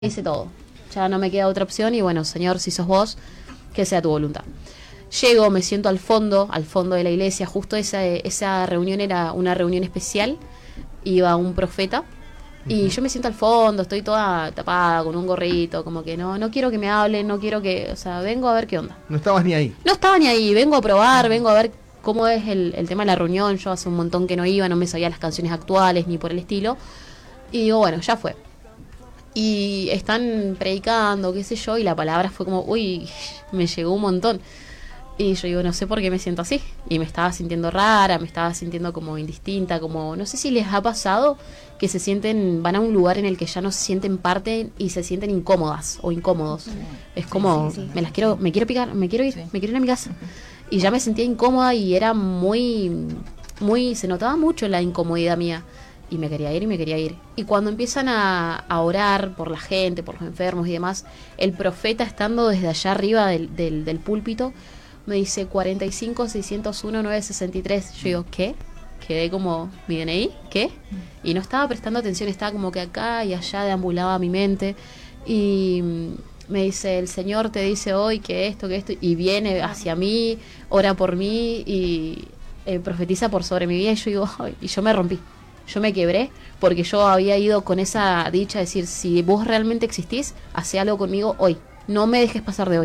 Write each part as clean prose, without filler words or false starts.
Hice todo. Ya no me queda otra opción y bueno, Señor, si sos vos, que sea tu voluntad. Llego, me siento al fondo de la iglesia. Justo esa reunión era una reunión especial. Iba un profeta y yo me siento al fondo, estoy toda tapada con un gorrito, como que no quiero que me hablen, no quiero que, o sea, vengo a ver qué onda. No estabas ni ahí. No estaba ni ahí, vengo a probar, vengo a ver cómo es el tema de la reunión. Yo hace un montón que no iba, no me sabía las canciones actuales ni por el estilo. Y digo, bueno, ya fue. Y están predicando, qué sé yo, y la palabra fue como, uy, me llegó un montón. Y yo digo, no sé por qué me siento así. Y me estaba sintiendo rara, me estaba sintiendo como indistinta, como, no sé si les ha pasado que se sienten, van a un lugar en el que ya no se sienten parte y se sienten incómodas o incómodos. Es como, sí. me quiero picar, me quiero ir, me quiero ir a mi casa. Y ya me sentía incómoda y era muy, se notaba mucho la incomodidad mía. Y me quería ir. Y cuando empiezan a orar por la gente, por los enfermos y demás, el profeta estando desde allá arriba del púlpito, me dice 45-601-963. Yo digo, ¿qué? Quedé como, ¿mi DNI? ¿Qué? Y no estaba prestando atención, estaba como que acá y allá deambulaba mi mente. Y me dice, el Señor te dice hoy que esto, y viene hacia mí, ora por mí y profetiza por sobre mi vida. Y yo digo, ay, y yo me rompí. Yo me quebré porque yo había ido con esa dicha de decir, si vos realmente existís, hacé algo conmigo hoy, no me dejes pasar de hoy.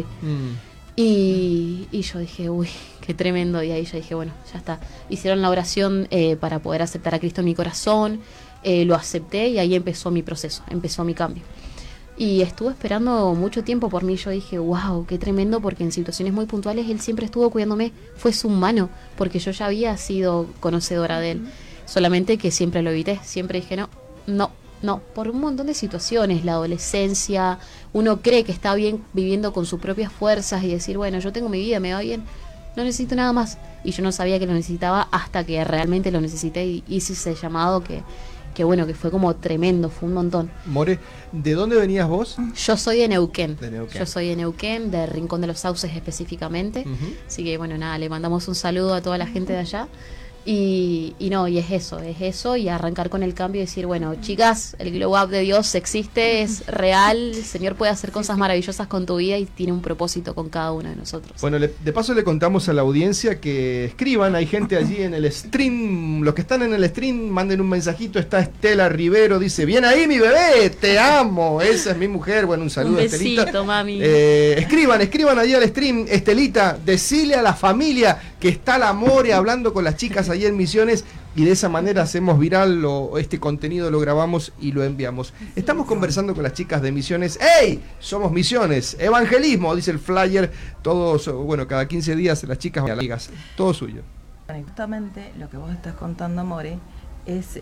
Y yo dije, uy, qué tremendo. Y ahí yo dije, bueno, ya está. Hicieron la oración para poder aceptar a Cristo en mi corazón, lo acepté y ahí empezó mi proceso, empezó mi cambio. Y estuvo esperando mucho tiempo por mí. Yo dije, wow, qué tremendo, porque en situaciones muy puntuales él siempre estuvo cuidándome, fue su mano, porque yo ya había sido conocedora de él. Solamente que siempre lo evité, siempre dije no, por un montón de situaciones, la adolescencia, uno cree que está bien viviendo con sus propias fuerzas y decir, bueno, yo tengo mi vida, me va bien, no necesito nada más. Y yo no sabía que lo necesitaba hasta que realmente lo necesité y hice ese llamado que bueno, que fue como tremendo, fue un montón. More, ¿de dónde venías vos? Yo soy de Neuquén. Yo soy de Neuquén, de Rincón de los Sauces específicamente. Así que bueno, nada, le mandamos un saludo a toda la gente de allá. Y es eso, y arrancar con el cambio y decir, bueno, chicas, el Glow Up de Dios existe, es real, el Señor puede hacer cosas maravillosas con tu vida y tiene un propósito con cada uno de nosotros. Bueno, de paso le contamos a la audiencia que escriban, hay gente allí en el stream, los que están en el stream, manden un mensajito, está Estela Rivero, dice, bien ahí mi bebé, te amo, esa es mi mujer, bueno, un saludo. Un besito, Estelita. mami. Escriban allí al stream, Estelita, decile a la familia que está la More hablando con las chicas allí en Misiones y de esa manera hacemos viral este contenido, lo grabamos y lo enviamos. Estamos conversando con las chicas de Misiones. ¡Ey! Somos Misiones, evangelismo, dice el flyer, todos, bueno, cada 15 días las chicas amigas, todo suyo. Justamente lo que vos estás contando, More, es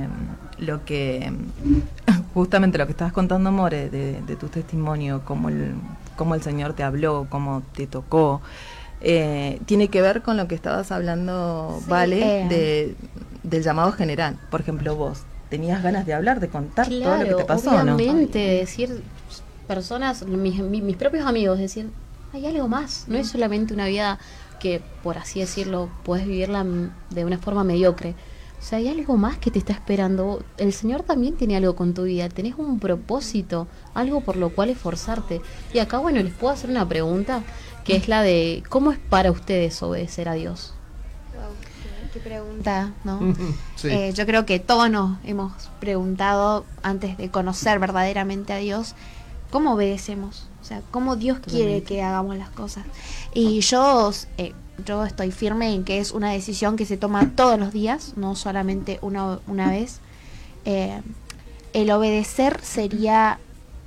justamente lo que estabas contando, More, de tu testimonio, cómo el Señor te habló, cómo te tocó. Tiene que ver con lo que estabas hablando, sí, Vale, del llamado general. Por ejemplo, vos tenías ganas de hablar, de contar todo lo que te pasó, obviamente, ¿no? decir, personas, mis propios amigos, decir, hay algo más, no es solamente una vida que, por así decirlo, puedes vivirla de una forma mediocre. O sea, hay algo más que te está esperando. El Señor también tiene algo con tu vida, tenés un propósito, algo por lo cual esforzarte. Y acá, bueno, les puedo hacer una pregunta, que es la de, ¿cómo es para ustedes obedecer a Dios? Wow, qué pregunta, ¿no? Sí. Yo creo que todos nos hemos preguntado, antes de conocer verdaderamente a Dios, ¿cómo obedecemos? O sea, ¿cómo Dios quiere que hagamos las cosas? Y yo estoy firme en que es una decisión que se toma todos los días, no solamente una vez. El obedecer sería,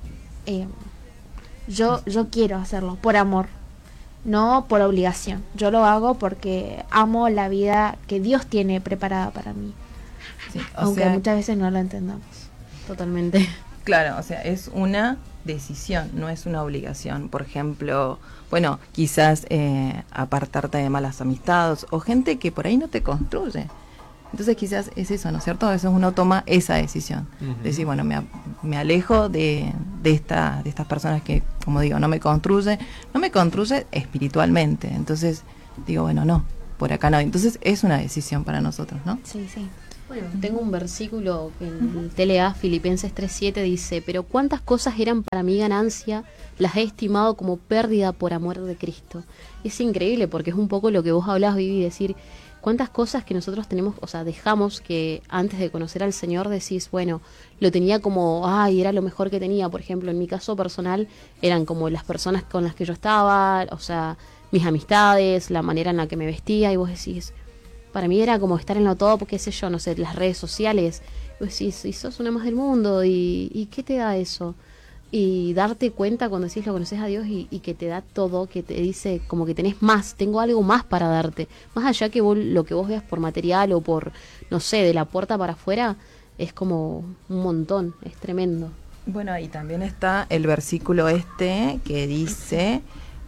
yo quiero hacerlo por amor, no por obligación. Yo lo hago porque amo la vida que Dios tiene preparada para mí, Sí, aunque muchas veces no lo entendamos. Totalmente. Claro, o sea, es una decisión, no es una obligación. Por ejemplo, bueno, quizás apartarte de malas amistades o gente que por ahí no te construye. Entonces quizás es eso, ¿no es cierto? A veces uno toma esa decisión. Decir, bueno, me alejo de estas personas que, como digo, no me construye espiritualmente. Entonces digo, bueno, no, por acá no. Entonces es una decisión para nosotros, ¿no? Sí, sí. Bueno, tengo un versículo en el TLA, Filipenses 3:7, dice: pero cuántas cosas eran para mí ganancia, las he estimado como pérdida por amor de Cristo. Es increíble porque es un poco lo que vos hablás, Vivi, decir cuántas cosas que nosotros tenemos, o sea, dejamos que antes de conocer al Señor decís, bueno, lo tenía como, ay, era lo mejor que tenía. Por ejemplo, en mi caso personal, eran como las personas con las que yo estaba, o sea, mis amistades, la manera en la que me vestía, y vos decís, para mí era como estar en lo top, qué sé yo, no sé, las redes sociales. Y vos decís, y sos una más del mundo, y ¿qué te da eso? Y darte cuenta cuando decís lo conoces a Dios y que te da todo, que te dice como que tenés más, tengo algo más para darte. Más allá que vos, lo que vos veas por material o por, no sé, de la puerta para afuera, es como un montón, es tremendo. Bueno, y también está el versículo que dice,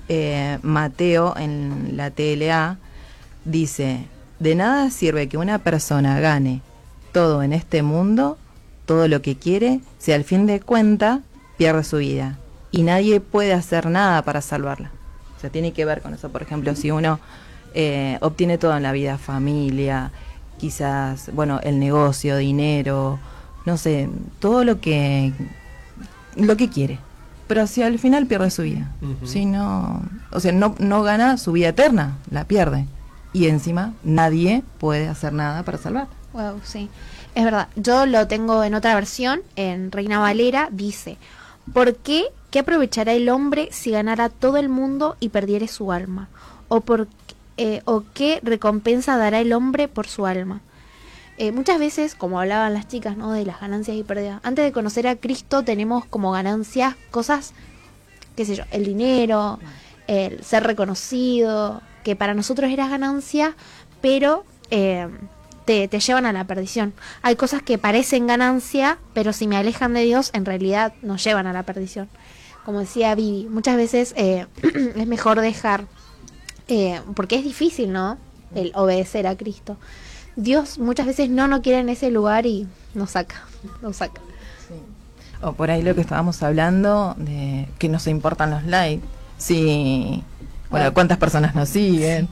Mateo en la TLA, dice: de nada sirve que una persona gane todo en este mundo, todo lo que quiere, si al fin de cuentas pierde su vida. Y nadie puede hacer nada para salvarla. O sea, tiene que ver con eso. Por ejemplo, si uno obtiene todo en la vida, familia, quizás, bueno, el negocio, dinero, no sé, todo lo que quiere. Pero si al final pierde su vida. Si no, o sea, no gana su vida eterna, la pierde. Y encima nadie puede hacer nada para salvar. Wow, sí. Es verdad. Yo lo tengo en otra versión, en Reina Valera, dice: ¿por qué? ¿Qué aprovechará el hombre si ganara todo el mundo y perdiere su alma? ¿O qué recompensa dará el hombre por su alma? Muchas veces, como hablaban las chicas, ¿no?, de las ganancias y pérdidas, antes de conocer a Cristo tenemos como ganancias cosas, qué sé yo, el dinero, el ser reconocido, que para nosotros era ganancia, pero te llevan a la perdición. Hay cosas que parecen ganancia, pero si me alejan de Dios, en realidad nos llevan a la perdición. Como decía Vivi, muchas veces es mejor dejar, porque es difícil, ¿no?, el obedecer a Cristo. Dios muchas veces no quiere en ese lugar y nos saca. Sí. O por ahí lo que estábamos hablando, de que no se importan los likes. Sí. Bueno, ¿cuántas personas nos siguen?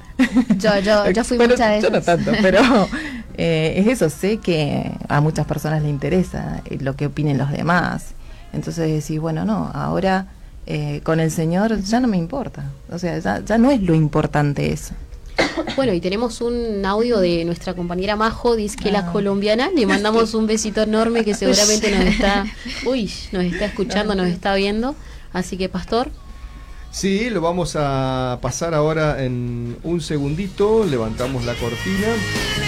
Yo fui muchas veces. Yo no tanto, pero es eso, sé que a muchas personas les interesa lo que opinen los demás. Entonces decís, bueno, no, ahora con el Señor ya no me importa. O sea, ya no es lo importante eso. Bueno, y tenemos un audio de nuestra compañera Majo, dice que la colombiana, le mandamos un besito enorme, que seguramente nos está escuchando, nos está viendo. Así que, Pastor. Sí, lo vamos a pasar ahora en un segundito. Levantamos la cortina.